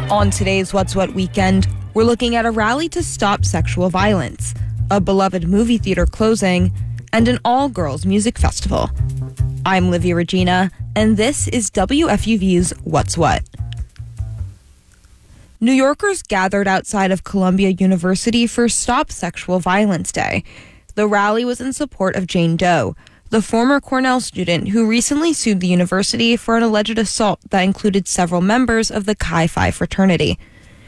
On today's What's What Weekend, we're looking at a rally to stop sexual violence, a beloved movie theater closing, and an all-girls music festival. I'm Livia Regina, and this is WFUV's What's What. New Yorkers gathered outside of Columbia University for Stop Sexual Violence Day. The rally was in support of Jane Doe, the former Cornell student who recently sued the university for an alleged assault that included several members of the Chi Phi fraternity.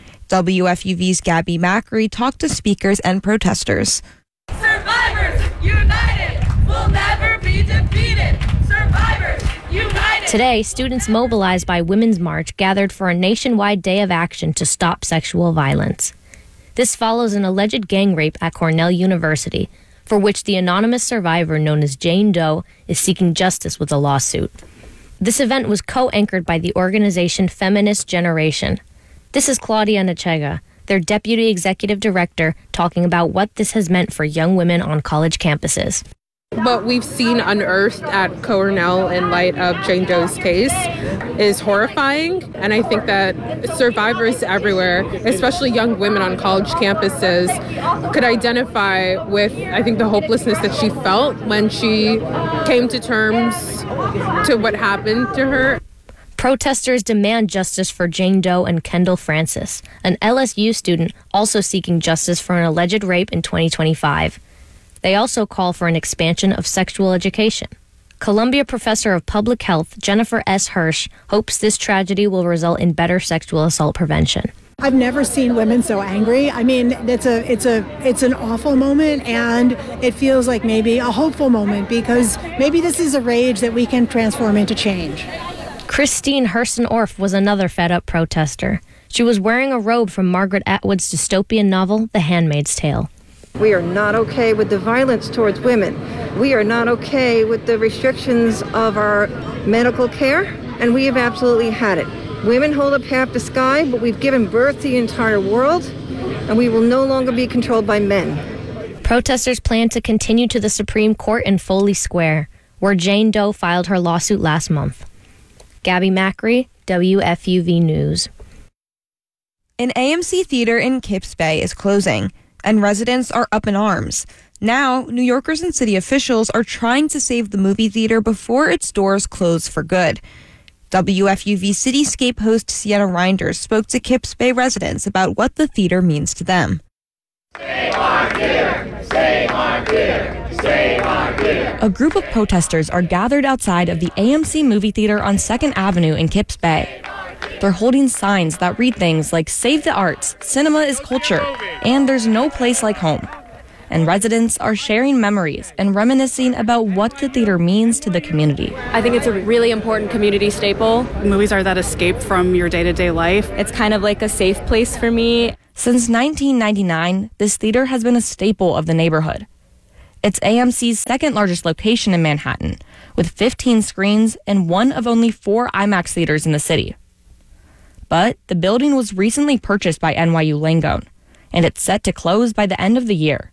WFUV's Gabby Macri talked to speakers and protesters. Survivors united will never be defeated. Survivors united. Today, students mobilized by Women's March gathered for a nationwide day of action to stop sexual violence. This follows an alleged gang rape at Cornell University, for which the anonymous survivor known as Jane Doe is seeking justice with a lawsuit. This event was co-anchored by the organization Feminist Generation. This is Claudia Nachega, their deputy executive director, talking about what this has meant for young women on college campuses. What we've seen unearthed at Cornell in light of Jane Doe's case is horrifying, and I think that survivors everywhere, especially young women on college campuses, could identify with, I think, the hopelessness that she felt when she came to terms to what happened to her. Protesters demand justice for Jane Doe and Kendall Francis, an LSU student also seeking justice for an alleged rape in 2025. They also call for an expansion of sexual education. Columbia professor of public health Jennifer S. Hirsch hopes this tragedy will result in better sexual assault prevention. I've never seen women so angry. I mean, it's an awful moment, and it feels like maybe a hopeful moment because maybe this is a rage that we can transform into change. Christine Herson-Orff was another fed-up protester. She was wearing a robe from Margaret Atwood's dystopian novel, The Handmaid's Tale. We are not okay with the violence towards women. We are not okay with the restrictions of our medical care, and we have absolutely had it. Women hold up half the sky, but we've given birth to the entire world, and we will no longer be controlled by men. Protesters plan to continue to the Supreme Court in Foley Square, where Jane Doe filed her lawsuit last month. Gabby Macri, WFUV News. An AMC theater in Kips Bay is closing, and residents are up in arms. Now, New Yorkers and city officials are trying to save the movie theater before its doors close for good. WFUV Cityscape host Sienna Reinders spoke to Kips Bay residents about what the theater means to them. Save our theater! Save our theater! Save our theater! A group of protesters are gathered outside of the AMC movie theater on 2nd Avenue in Kips Bay. They're holding signs that read things like "Save the Arts, Cinema is Culture," and "There's no place like home." And residents are sharing memories and reminiscing about what the theater means to the community. I think it's a really important community staple. Movies are that escape from your day-to-day life. It's kind of like a safe place for me. Since 1999, this theater has been a staple of the neighborhood. It's AMC's second largest location in Manhattan, with 15 screens and one of only 4 IMAX theaters in the city. But the building was recently purchased by NYU Langone, and it's set to close by the end of the year.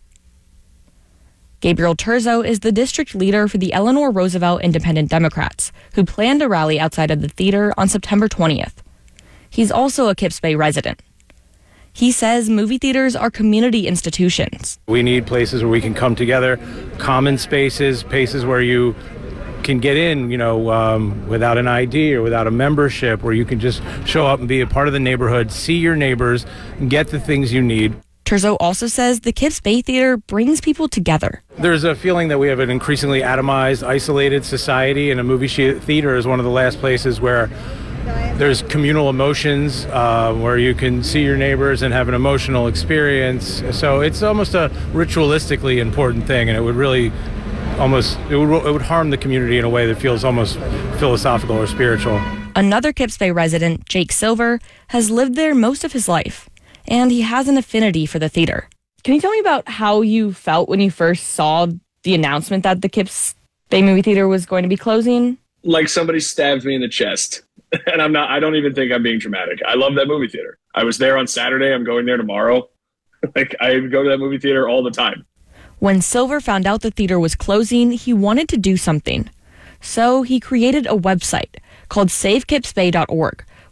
Gabriel Terzo is the district leader for the Eleanor Roosevelt Independent Democrats, who planned a rally outside of the theater on September 20th. He's also a Kips Bay resident. He says movie theaters are community institutions. We need places where we can come together, common spaces, places where you can get in, without an ID or without a membership, where you can just show up and be a part of the neighborhood, see your neighbors, and get the things you need. Terzo also says the Kips Bay Theater brings people together. There's a feeling that we have an increasingly atomized, isolated society, and a movie theater is one of the last places where there's communal emotions, where you can see your neighbors and have an emotional experience. So it's almost a ritualistically important thing, and it would really it would harm the community in a way that feels almost philosophical or spiritual. Another Kips Bay resident, Jake Silver, has lived there most of his life, and he has an affinity for the theater. Can you tell me about how you felt when you first saw the announcement that the Kips Bay Movie Theater was going to be closing? Like somebody stabbed me in the chest. And I don't even think I'm being dramatic. I love that movie theater. I was there on Saturday. I'm going there tomorrow. I go to that movie theater all the time. When Silver found out the theater was closing, he wanted to do something. So he created a website called SaveKipsBay.org,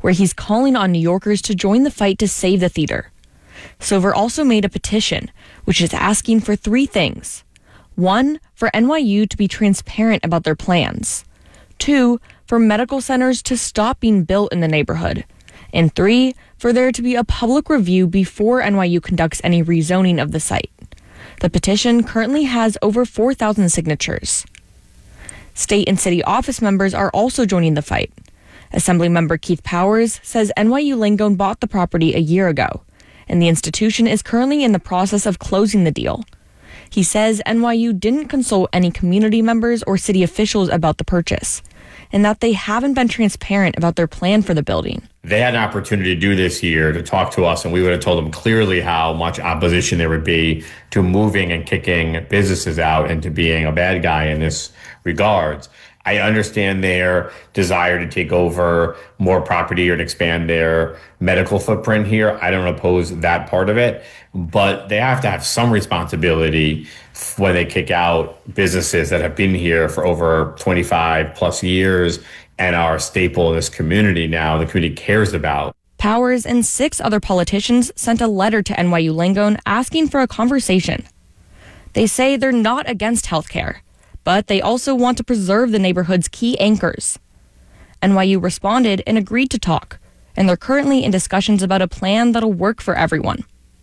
where he's calling on New Yorkers to join the fight to save the theater. Silver also made a petition, which is asking for 3 things. 1, for NYU to be transparent about their plans. 2, for medical centers to stop being built in the neighborhood. And 3, for there to be a public review before NYU conducts any rezoning of the site. The petition currently has over 4,000 signatures. State and city office members are also joining the fight. Assemblymember Keith Powers says NYU Langone bought the property a year ago, and the institution is currently in the process of closing the deal. He says NYU didn't consult any community members or city officials about the purchase, and that they haven't been transparent about their plan for the building. They had an opportunity to do this here, to talk to us, and we would have told them clearly how much opposition there would be to moving and kicking businesses out and to being a bad guy in this regards. I understand their desire to take over more property or to expand their medical footprint here. I don't oppose that part of it, but they have to have some responsibility when they kick out businesses that have been here for over 25 plus years and are a staple in this community now, the community cares about. Powers and 6 other politicians sent a letter to NYU Langone asking for a conversation. They say they're not against healthcare, but they also want to preserve the neighborhood's key anchors. NYU responded and agreed to talk, and they're currently in discussions about a plan that'll work for everyone.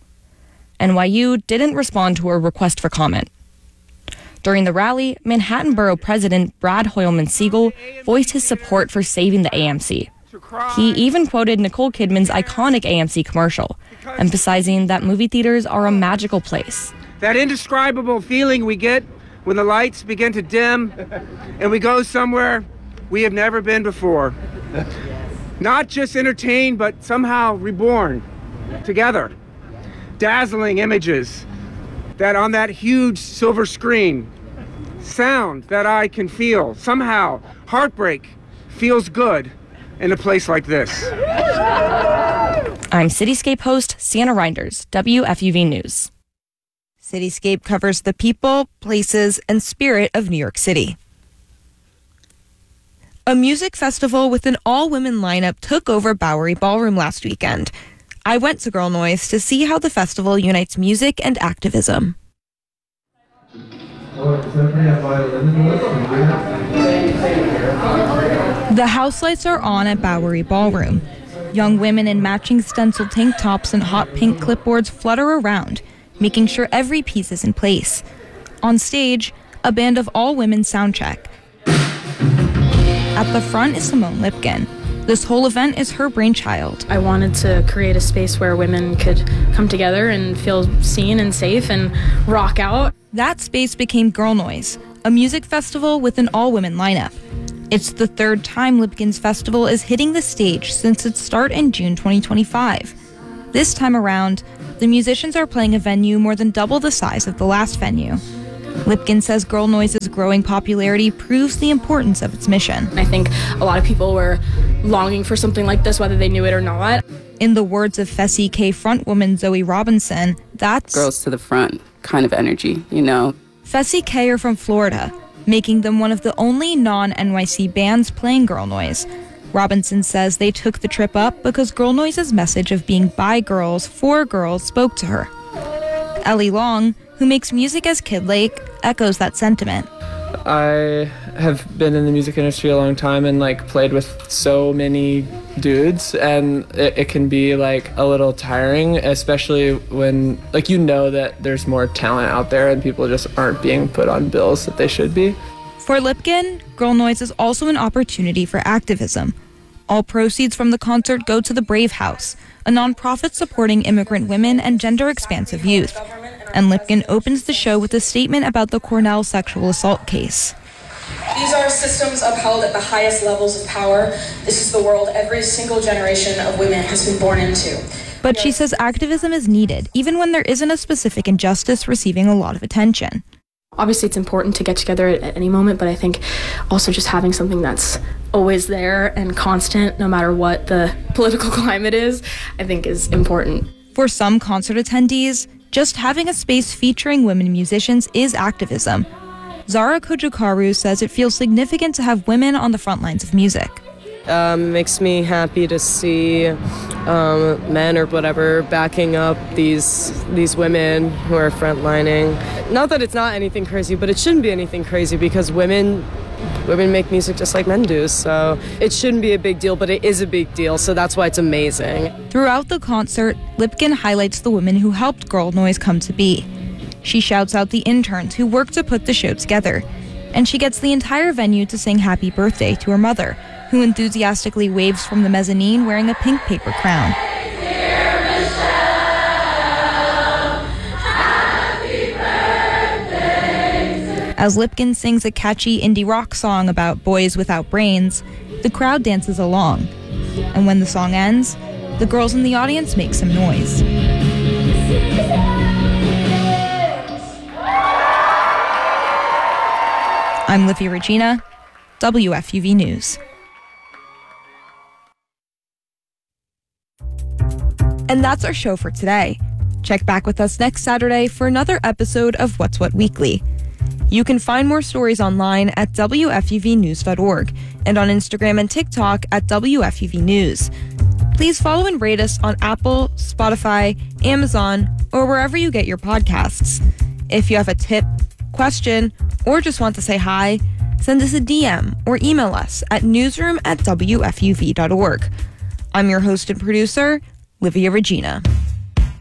NYU didn't respond to a request for comment. During the rally, Manhattan Borough President Brad Hoylman Siegel voiced his support for saving the AMC. He even quoted Nicole Kidman's iconic AMC commercial, emphasizing that movie theaters are a magical place. That indescribable feeling we get when the lights begin to dim and we go somewhere we have never been before. Not just entertained, but somehow reborn together. Dazzling images that on that huge silver screen, sound that I can feel. Somehow, heartbreak feels good in a place like this. I'm Cityscape host Sienna Reinders, WFUV News. Cityscape covers the people, places, and spirit of New York City. A music festival with an all-women lineup took over Bowery Ballroom last weekend. I went to Girl Noise to see how the festival unites music and activism. The house lights are on at Bowery Ballroom. Young women in matching stencil tank tops and hot pink clipboards flutter around, making sure every piece is in place. On stage, a band of all-women soundcheck. At the front is Simone Lipkin. This whole event is her brainchild. I wanted to create a space where women could come together and feel seen and safe and rock out. That space became Girl Noise, a music festival with an all-women lineup. It's the 3rd time Lipkin's festival is hitting the stage since its start in June 2025. This time around, the musicians are playing a venue more than double the size of the last venue. Lipkin says Girl Noise's growing popularity proves the importance of its mission. I think a lot of people were longing for something like this, whether they knew it or not. In the words of Fessy K frontwoman Zoe Robinson, that's girls to the front kind of energy, you know. Fessy K are from Florida, making them one of the only non-NYC bands playing Girl Noise. Robinson says they took the trip up because Girl Noise's message of being by girls, for girls, spoke to her. Ellie Long, who makes music as Kid Lake, echoes that sentiment. I have been in the music industry a long time and played with so many dudes, and it can be a little tiring, especially when you know that there's more talent out there and people just aren't being put on bills that they should be. For Lipkin, Girl Noise is also an opportunity for activism. All proceeds from the concert go to the Brave House, a nonprofit supporting immigrant women and gender-expansive youth. And Lipkin opens the show with a statement about the Cornell sexual assault case. These are systems upheld at the highest levels of power. This is the world every single generation of women has been born into. But she says activism is needed, even when there isn't a specific injustice receiving a lot of attention. Obviously, it's important to get together at any moment, but I think also just having something that's always there and constant, no matter what the political climate is, I think is important. For some concert attendees, just having a space featuring women musicians is activism. Zara Kojukaru says it feels significant to have women on the front lines of music. Makes me happy to see men or whatever backing up these women who are frontlining. Not that it's not anything crazy, but it shouldn't be anything crazy because women make music just like men do, so it shouldn't be a big deal, but it is a big deal, so that's why it's amazing. Throughout the concert, Lipkin highlights the women who helped Girl Noise come to be. She shouts out the interns who worked to put the show together, and she gets the entire venue to sing happy birthday to her mother, who enthusiastically waves from the mezzanine wearing a pink paper crown. As Lipkin sings a catchy indie rock song about boys without brains, the crowd dances along. And when the song ends, the girls in the audience make some noise. I'm Livia Regina, WFUV News. And that's our show for today. Check back with us next Saturday for another episode of What's What Weekly. You can find more stories online at WFUVnews.org and on Instagram and TikTok at WFUV News. Please follow and rate us on Apple, Spotify, Amazon, or wherever you get your podcasts. If you have a tip, question, or just want to say hi, send us a DM or email us at newsroom@WFUV.org. I'm your host and producer, Livia Regina.